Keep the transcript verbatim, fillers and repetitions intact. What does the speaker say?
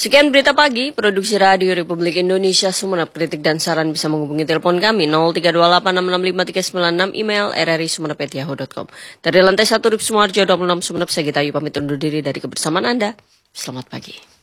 Sekian berita pagi, produksi Radio Republik Indonesia Sumeneb. Kritik dan saran bisa menghubungi telepon kami nol tiga dua delapan enam enam lima tiga sembilan enam, email r r i sumeneb at yahoo dot com. Dari lantai satu Rip Sumarjo dua puluh enam Sumeneb, saya Gita Ayu pamit undur diri dari kebersamaan Anda. Selamat pagi.